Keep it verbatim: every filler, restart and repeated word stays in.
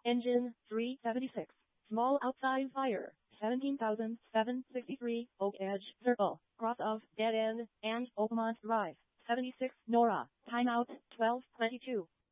Engine three seventy-six. Small outside fire. seventeen thousand seven hundred sixty-three Oak Edge Circle. Cross of Dead End and Oakmont Drive. seventy-six Nora. Timeout twelve twenty-two.